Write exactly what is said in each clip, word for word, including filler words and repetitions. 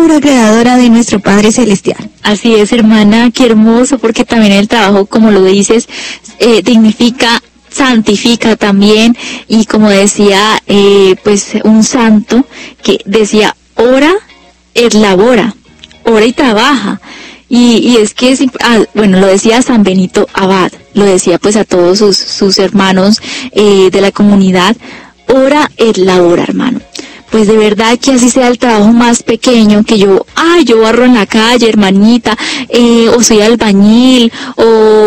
amor agradadora de nuestro Padre Celestial. Así es, hermana, qué hermoso, porque también el trabajo, como lo dices, eh, dignifica, santifica también, y como decía, eh, pues un santo que decía, ora et labora, ora y trabaja. Y, y es que, es, ah, bueno, lo decía San Benito Abad, lo decía pues a todos sus, sus hermanos eh, de la comunidad, ora et labora, hermano. Pues de verdad que así sea el trabajo más pequeño, que yo, ay, yo barro en la calle, hermanita, eh, o soy albañil, o,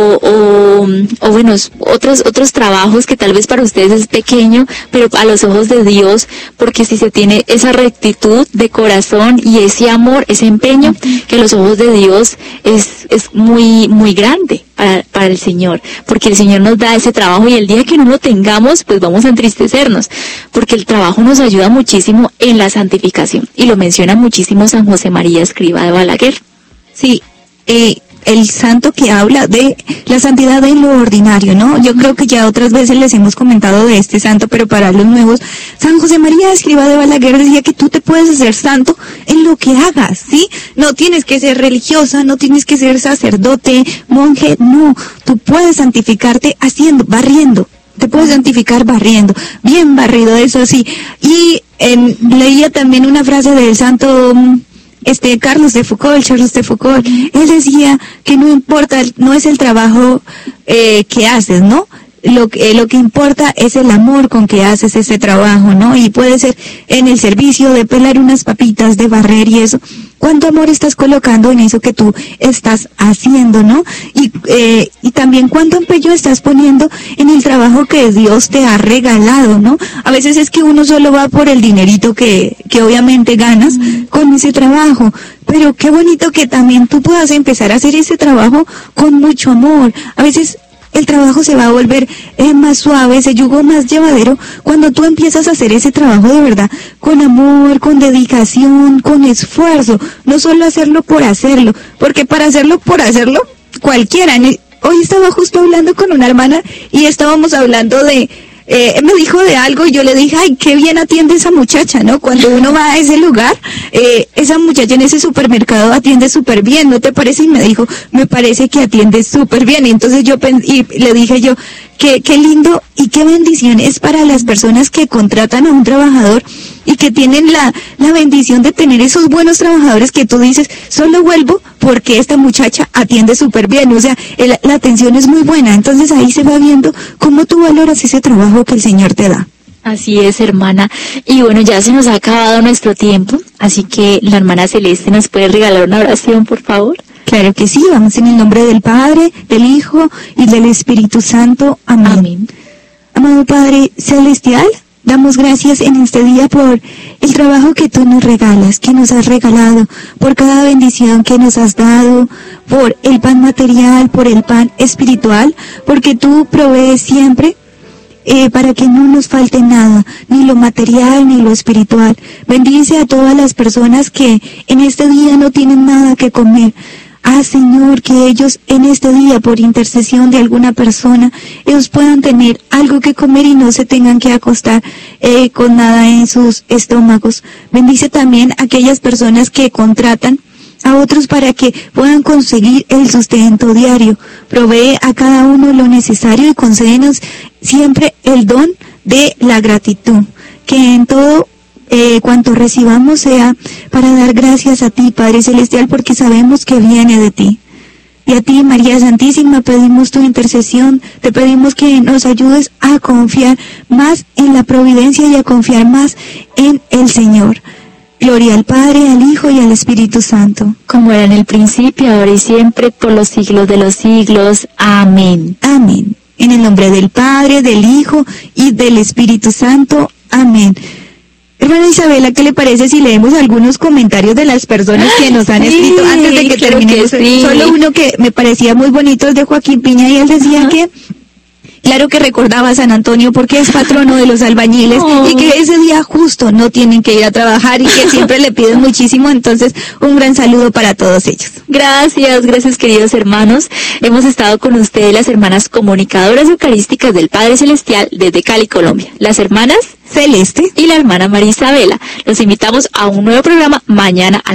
o, o bueno, otros, otros trabajos que tal vez para ustedes es pequeño, pero a los ojos de Dios, porque si se tiene esa rectitud de corazón y ese amor, ese empeño, que a los ojos de Dios es, es muy, muy grande para, para el Señor, porque el Señor nos da ese trabajo y el día que no lo tengamos, pues vamos a entristecernos, porque el trabajo nos ayuda muchísimo en la santificación, y lo menciona muchísimo San José María Escrivá de Balaguer. Sí, eh, el santo que habla de la santidad en lo ordinario, ¿no? Yo creo que ya otras veces les hemos comentado de este santo, pero para los nuevos, San José María Escrivá de Balaguer decía que tú te puedes hacer santo en lo que hagas, ¿sí? No tienes que ser religiosa, no tienes que ser sacerdote, monje, no, tú puedes santificarte haciendo, barriendo. Te puedes santificar barriendo, bien barrido, eso sí. Y eh, leía también una frase del santo este Carlos de Foucault, Charles de Foucault. Él decía que no importa, no es el trabajo eh, que haces, ¿no? Lo que, eh, lo que importa es el amor con que haces ese trabajo, ¿no? Y puede ser en el servicio de pelar unas papitas, de barrer y eso. ¿Cuánto amor estás colocando en eso que tú estás haciendo, no? Y, eh, y también cuánto empeño estás poniendo en el trabajo que Dios te ha regalado, ¿no? A veces es que uno solo va por el dinerito que, que obviamente ganas con ese trabajo. Pero qué bonito que también tú puedas empezar a hacer ese trabajo con mucho amor. A veces el trabajo se va a volver eh, más suave, ese yugo más llevadero, cuando tú empiezas a hacer ese trabajo de verdad, con amor, con dedicación, con esfuerzo, no solo hacerlo por hacerlo, porque para hacerlo por hacerlo, cualquiera. Hoy estaba justo hablando con una hermana y estábamos hablando de, eh, me dijo de algo y yo le dije, ay, qué bien atiende esa muchacha, ¿no? Cuando uno va a ese lugar, eh, esa muchacha en ese supermercado atiende súper bien, ¿no te parece? Y me dijo, me parece que atiende súper bien. Y entonces yo y le dije yo, qué, qué lindo y qué bendición es para las personas que contratan a un trabajador y que tienen la, la bendición de tener esos buenos trabajadores que tú dices, solo vuelvo porque esta muchacha atiende súper bien, o sea, el, la atención es muy buena. Entonces ahí se va viendo cómo tú valoras ese trabajo que el Señor te da. Así es, hermana. Y bueno, ya se nos ha acabado nuestro tiempo, así que la hermana Celeste nos puede regalar una oración, por favor. Claro que sí, vamos en el nombre del Padre, del Hijo y del Espíritu Santo. Amén. Amén. Amado Padre Celestial, damos gracias en este día por el trabajo que tú nos regalas, que nos has regalado, por cada bendición que nos has dado, por el pan material, por el pan espiritual, porque tú provees siempre eh, para que no nos falte nada, ni lo material ni lo espiritual. Bendice a todas las personas que en este día no tienen nada que comer. Ah, Señor, que ellos en este día, por intercesión de alguna persona, ellos puedan tener algo que comer y no se tengan que acostar eh, con nada en sus estómagos. Bendice también a aquellas personas que contratan a otros para que puedan conseguir el sustento diario. Provee a cada uno lo necesario y concédenos siempre el don de la gratitud. Que en todo Eh, cuanto recibamos sea para dar gracias a ti, Padre Celestial, porque sabemos que viene de ti. Y a ti, María Santísima, pedimos tu intercesión, te pedimos que nos ayudes a confiar más en la providencia y a confiar más en el Señor. Gloria al Padre, al Hijo y al Espíritu Santo. Como era en el principio, ahora y siempre, por los siglos de los siglos. Amén. Amén. En el nombre del Padre, del Hijo y del Espíritu Santo. Amén. Hermana Isabela, ¿qué le parece si leemos algunos comentarios de las personas que nos han sí, escrito antes de que terminemos? Que sí. Solo uno que me parecía muy bonito es de Joaquín Piña y él decía Ajá. que, claro que recordaba a San Antonio porque es patrono de los albañiles oh. y que ese día justo no tienen que ir a trabajar y que siempre le piden muchísimo. Entonces, un gran saludo para todos ellos. Gracias, gracias queridos hermanos. Hemos estado con ustedes las hermanas comunicadoras eucarísticas del Padre Celestial desde Cali, Colombia. Las hermanas Celeste y la hermana María Isabela. Los invitamos a un nuevo programa mañana a